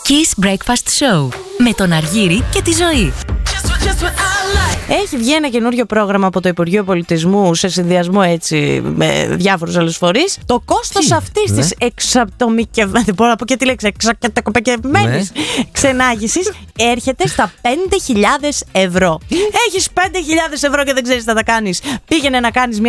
Kiss Breakfast Show με τον Αργύρη και τη Ζωή. Έχει βγει ένα καινούριο πρόγραμμα από το Υπουργείο Πολιτισμού σε συνδυασμό έτσι με διάφορους άλλους φορείς. Το κόστος αυτής της εξατομικευμένης, δεν μπορώ να πω και τη λέξη, εξατομικευμένης ξενάγησης έρχεται στα 5.000 ευρώ. Έχεις 5.000 ευρώ και δεν ξέρεις τι θα τα κάνεις. Πήγαινε να κάνεις